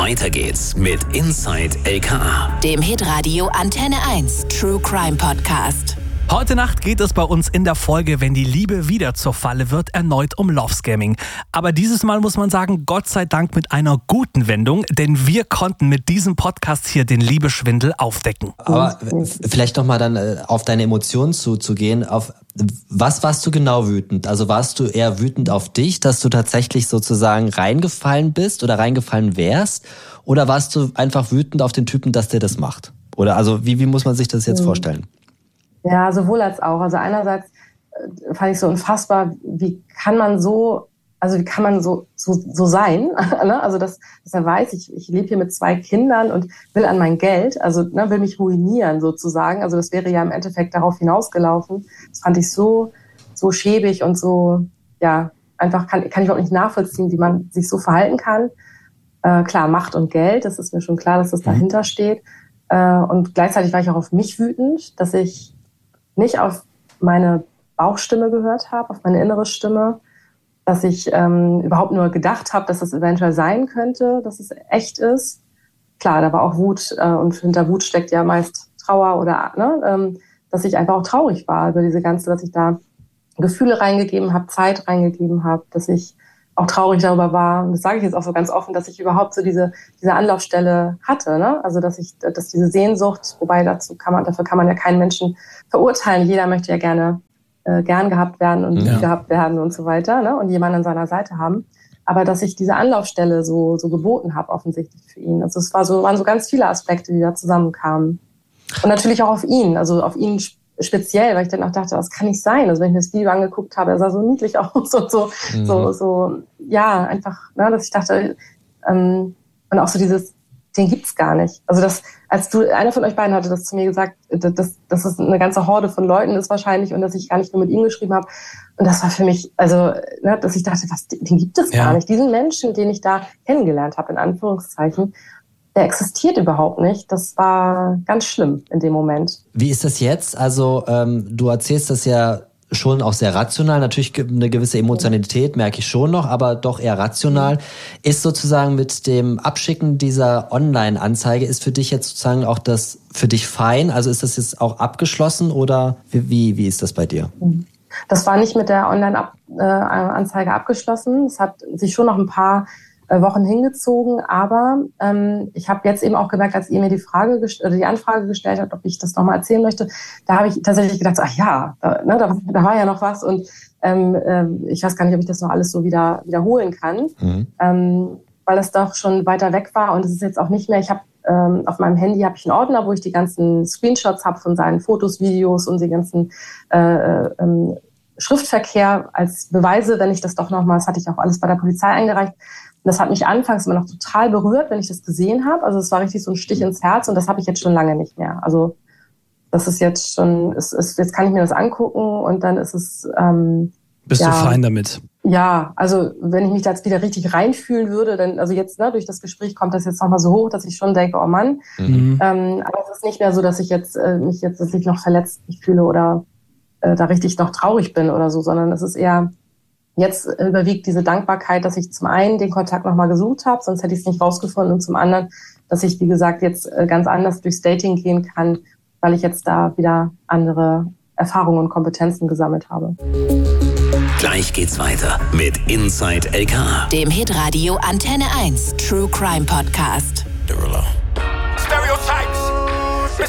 Weiter geht's mit Inside LKA, dem Hitradio Antenne 1 True Crime Podcast. Heute Nacht geht es bei uns in der Folge, wenn die Liebe wieder zur Falle wird, erneut um Love-Scamming. Aber dieses Mal muss man sagen, Gott sei Dank mit einer guten Wendung, denn wir konnten mit diesem Podcast hier den Liebeschwindel aufdecken. Aber vielleicht nochmal dann auf deine Emotionen zuzugehen. Auf was warst du genau wütend? Also warst du eher wütend auf dich, dass du tatsächlich sozusagen reingefallen bist oder reingefallen wärst? Oder warst du einfach wütend auf den Typen, dass der das macht? Oder also wie muss man sich das jetzt vorstellen? Ja, sowohl als auch. Also einerseits fand ich so unfassbar, wie kann man so sein? Also dass er weiß, ich lebe hier mit 2 Kindern und will an mein Geld, also will mich ruinieren sozusagen. Also das wäre ja im Endeffekt darauf hinausgelaufen. Das fand ich so schäbig und so, ja, einfach kann ich überhaupt nicht nachvollziehen, wie man sich so verhalten kann. Klar, Macht und Geld, das ist mir schon klar, dass das dahinter steht. Und gleichzeitig war ich auch auf mich wütend, dass ich nicht auf meine Bauchstimme gehört habe, auf meine innere Stimme, dass ich überhaupt nur gedacht habe, dass es eventuell sein könnte, dass es echt ist. Klar, da war auch Wut und hinter Wut steckt ja meist Trauer oder dass ich einfach auch traurig war über diese ganze, dass ich da Gefühle reingegeben habe, Zeit reingegeben habe, dass ich auch traurig darüber war, und das sage ich jetzt auch so ganz offen, dass ich überhaupt so diese Anlaufstelle hatte, ne? Also dass diese Sehnsucht, wobei dafür kann man ja keinen Menschen verurteilen. Jeder möchte ja gern gehabt werden und lieb gehabt werden und so weiter, ne? Und jemanden an seiner Seite haben. Aber dass ich diese Anlaufstelle so geboten habe, offensichtlich für ihn. Also waren so ganz viele Aspekte, die da zusammenkamen. Und natürlich auch auf ihn speziell, weil ich dann auch dachte, das kann nicht sein. Also wenn ich mir das Video angeguckt habe, er sah so niedlich aus und so, ja, einfach, ne, dass ich dachte, und auch so den gibt's gar nicht. Also einer von euch beiden hatte das zu mir gesagt, dass es eine ganze Horde von Leuten ist wahrscheinlich und dass ich gar nicht nur mit ihm geschrieben habe. Und das war für mich, also, ne, dass ich dachte, den gibt es gar nicht. Diesen Menschen, den ich da kennengelernt habe, in Anführungszeichen, der existiert überhaupt nicht. Das war ganz schlimm in dem Moment. Wie ist das jetzt? Also du erzählst das ja schon auch sehr rational. Natürlich eine gewisse Emotionalität merke ich schon noch, aber doch eher rational. Ist sozusagen mit dem Abschicken dieser Online-Anzeige, ist für dich jetzt sozusagen auch das für dich fein? Also ist das jetzt auch abgeschlossen oder wie ist das bei dir? Das war nicht mit der Online-Anzeige abgeschlossen. Es hat sich schon noch ein paar Wochen hingezogen, aber ich habe jetzt eben auch gemerkt, als ihr mir die Anfrage gestellt habt, ob ich das nochmal erzählen möchte, da habe ich tatsächlich gedacht, ach ja, da war ja noch was und ich weiß gar nicht, ob ich das noch alles so wiederholen kann, weil das doch schon weiter weg war und es ist jetzt auch nicht mehr, ich habe auf meinem Handy habe ich einen Ordner, wo ich die ganzen Screenshots habe von seinen Fotos, Videos und die ganzen Schriftverkehr als Beweise, wenn ich das doch nochmal, das hatte ich auch alles bei der Polizei eingereicht. Und das hat mich anfangs immer noch total berührt, wenn ich das gesehen habe. Also es war richtig so ein Stich ins Herz und das habe ich jetzt schon lange nicht mehr. Also das ist jetzt schon, jetzt kann ich mir das angucken und dann ist es... Bist du fein damit? Ja, also wenn ich mich da jetzt wieder richtig reinfühlen würde, dann, also jetzt durch das Gespräch kommt das jetzt nochmal so hoch, dass ich schon denke, oh Mann. Aber es ist nicht mehr so, dass ich jetzt mich jetzt wirklich noch verletzt fühle oder da richtig noch traurig bin oder so, sondern es ist eher... Jetzt überwiegt diese Dankbarkeit, dass ich zum einen den Kontakt nochmal gesucht habe, sonst hätte ich es nicht rausgefunden. Und zum anderen, dass ich, wie gesagt, jetzt ganz anders durchs Dating gehen kann, weil ich jetzt da wieder andere Erfahrungen und Kompetenzen gesammelt habe. Gleich geht's weiter mit Inside LKA, dem Hitradio Antenne 1 True Crime Podcast. Derulo.